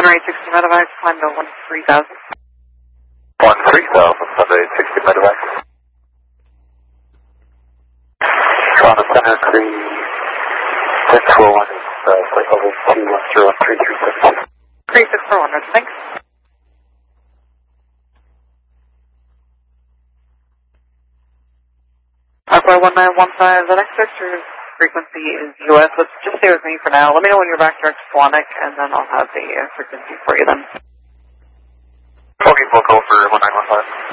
Sunray 60 medevac, climb to 13,000. 13,000, Sunday 60 medevac. Toronto Center, Cree 641 is flight level 2101337. Cree 641, thanks. Aqua 1915, the next sector frequency is US. Let's just stay with me for now. Let me know when you're back direct to Swanwick, and then I'll have the frequency for you then. Okay, we'll go for 1915.